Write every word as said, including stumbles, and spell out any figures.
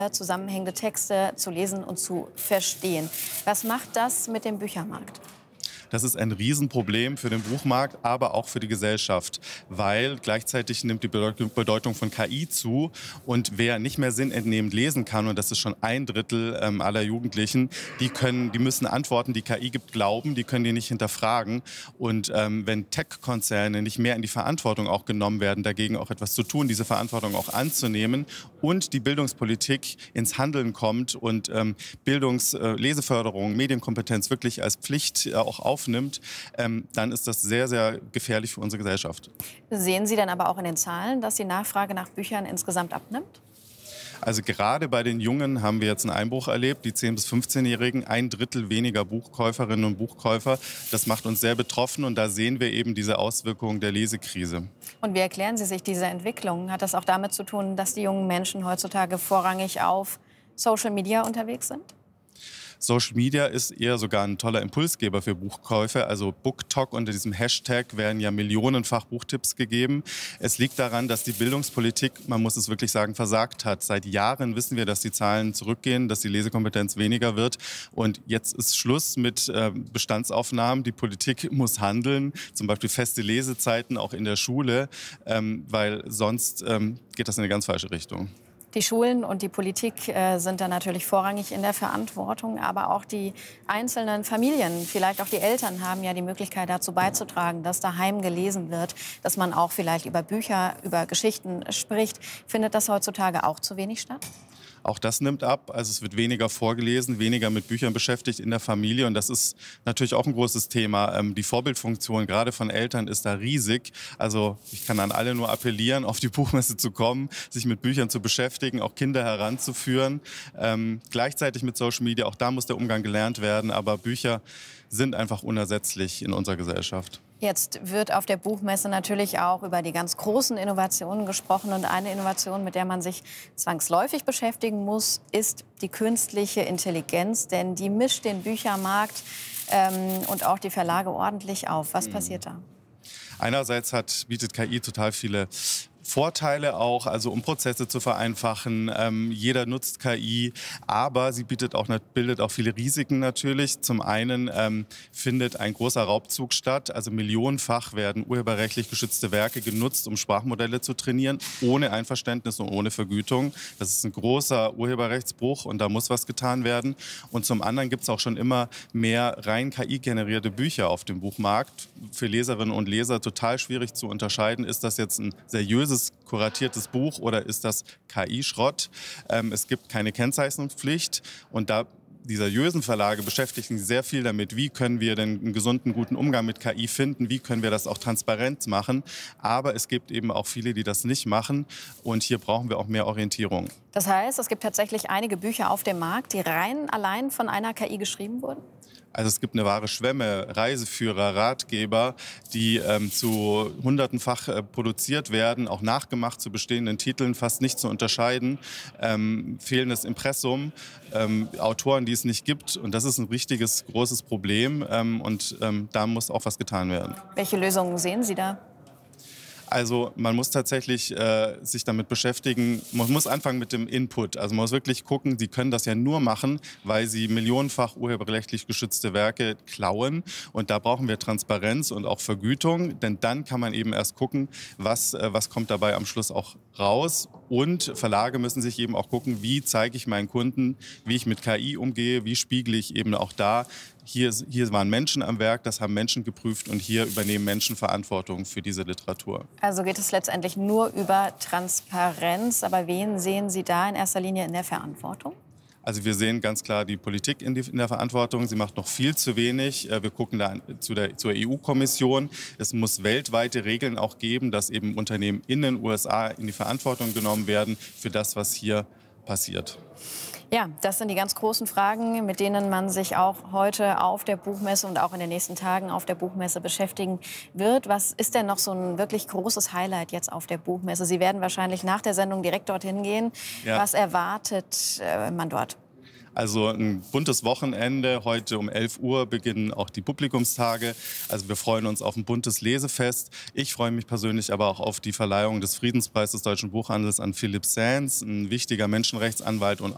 zusammenhängende Texte zu lesen und zu verstehen. Was macht das mit dem Büchermarkt? Das ist ein Riesenproblem für den Buchmarkt, aber auch für die Gesellschaft, weil gleichzeitig nimmt die Bedeutung von K I zu und wer nicht mehr sinnentnehmend lesen kann, und das ist schon ein Drittel ähm, aller Jugendlichen, die können, die müssen Antworten, die K I gibt, glauben, die können die nicht hinterfragen. Und ähm, wenn Tech-Konzerne nicht mehr in die Verantwortung auch genommen werden, dagegen auch etwas zu tun, diese Verantwortung auch anzunehmen und die Bildungspolitik ins Handeln kommt und ähm, Bildungs-, äh, Leseförderung, Medienkompetenz wirklich als Pflicht äh, auch auf nimmt, ähm, dann ist das sehr, sehr gefährlich für unsere Gesellschaft. Sehen Sie dann aber auch in den Zahlen, dass die Nachfrage nach Büchern insgesamt abnimmt? Also gerade bei den Jungen haben wir jetzt einen Einbruch erlebt, die zehn- bis fünfzehnjährigen, ein Drittel weniger Buchkäuferinnen und Buchkäufer. Das macht uns sehr betroffen und da sehen wir eben diese Auswirkungen der Lesekrise. Und wie erklären Sie sich diese Entwicklung? Hat das auch damit zu tun, dass die jungen Menschen heutzutage vorrangig auf Social Media unterwegs sind? Social Media ist eher sogar ein toller Impulsgeber für Buchkäufe. Also BookTok, unter diesem Hashtag werden ja millionenfach Buchtipps gegeben. Es liegt daran, dass die Bildungspolitik, man muss es wirklich sagen, versagt hat. Seit Jahren wissen wir, dass die Zahlen zurückgehen, dass die Lesekompetenz weniger wird. Und jetzt ist Schluss mit äh, Bestandsaufnahmen. Die Politik muss handeln, zum Beispiel feste Lesezeiten auch in der Schule, ähm, weil sonst ähm, geht das in eine ganz falsche Richtung. Die Schulen und die Politik äh, sind da natürlich vorrangig in der Verantwortung, aber auch die einzelnen Familien, vielleicht auch die Eltern haben ja die Möglichkeit dazu beizutragen, dass daheim gelesen wird, dass man auch vielleicht über Bücher, über Geschichten spricht. Findet das heutzutage auch zu wenig statt? Auch das nimmt ab. Also es wird weniger vorgelesen, weniger mit Büchern beschäftigt in der Familie. Und das ist natürlich auch ein großes Thema. Ähm, die Vorbildfunktion gerade von Eltern ist da riesig. Also ich kann an alle nur appellieren, auf die Buchmesse zu kommen, sich mit Büchern zu beschäftigen, auch Kinder heranzuführen. Ähm, gleichzeitig mit Social Media, auch da muss der Umgang gelernt werden. Aber Bücher sind einfach unersetzlich in unserer Gesellschaft. Jetzt wird auf der Buchmesse natürlich auch über die ganz großen Innovationen gesprochen. Und eine Innovation, mit der man sich zwangsläufig beschäftigen muss, ist die künstliche Intelligenz. Denn die mischt den Büchermarkt ähm, und auch die Verlage ordentlich auf. Was passiert da? Einerseits hat, bietet K I total viele Vorteile auch, also um Prozesse zu vereinfachen. Ähm, jeder nutzt K I, aber sie bietet auch, bildet auch viele Risiken natürlich. Zum einen ähm, findet ein großer Raubzug statt. Also millionenfach werden urheberrechtlich geschützte Werke genutzt, um Sprachmodelle zu trainieren, ohne Einverständnis und ohne Vergütung. Das ist ein großer Urheberrechtsbruch und da muss was getan werden. Und zum anderen gibt es auch schon immer mehr rein K I-generierte Bücher auf dem Buchmarkt. Für Leserinnen und Leser total schwierig zu unterscheiden, ist das jetzt ein seriöses kuratiertes Buch oder ist das K I-Schrott? Ähm, es gibt keine Kennzeichnungspflicht und da die seriösen Verlage beschäftigen sich sehr viel damit, wie können wir denn einen gesunden, guten Umgang mit K I finden, wie können wir das auch transparent machen. Aber es gibt eben auch viele, die das nicht machen und hier brauchen wir auch mehr Orientierung. Das heißt, es gibt tatsächlich einige Bücher auf dem Markt, die rein allein von einer K I geschrieben wurden? Also es gibt eine wahre Schwemme, Reiseführer, Ratgeber, die ähm, zu hundertenfach äh, produziert werden, auch nachgemacht zu bestehenden Titeln, fast nicht zu unterscheiden. Ähm, fehlendes Impressum, ähm, Autoren, die es nicht gibt. Und das ist ein richtiges, großes Problem. Ähm, und ähm, da muss auch was getan werden. Welche Lösungen sehen Sie da? Also man muss tatsächlich äh, sich damit beschäftigen, man muss anfangen mit dem Input. Also man muss wirklich gucken, sie können das ja nur machen, weil sie millionenfach urheberrechtlich geschützte Werke klauen. Und da brauchen wir Transparenz und auch Vergütung, denn dann kann man eben erst gucken, was, äh, was kommt dabei am Schluss auch raus. Und Verlage müssen sich eben auch gucken, wie zeige ich meinen Kunden, wie ich mit K I umgehe, wie spiegle ich eben auch da. Hier, hier waren Menschen am Werk, das haben Menschen geprüft und hier übernehmen Menschen Verantwortung für diese Literatur. Also geht es letztendlich nur über Transparenz. Aber wen sehen Sie da in erster Linie in der Verantwortung? Also wir sehen ganz klar die Politik in, die, in der Verantwortung. Sie macht noch viel zu wenig. Wir gucken da zu der, zur E U-Kommission. Es muss weltweite Regeln auch geben, dass eben Unternehmen in den U S A in die Verantwortung genommen werden für das, was hier passiert. Ja, das sind die ganz großen Fragen, mit denen man sich auch heute auf der Buchmesse und auch in den nächsten Tagen auf der Buchmesse beschäftigen wird. Was ist denn noch so ein wirklich großes Highlight jetzt auf der Buchmesse? Sie werden wahrscheinlich nach der Sendung direkt dorthin gehen. Ja. Was erwartet äh, man dort? Also ein buntes Wochenende. Heute um elf Uhr beginnen auch die Publikumstage. Also wir freuen uns auf ein buntes Lesefest. Ich freue mich persönlich aber auch auf die Verleihung des Friedenspreises des Deutschen Buchhandels an Philipp Sands, ein wichtiger Menschenrechtsanwalt und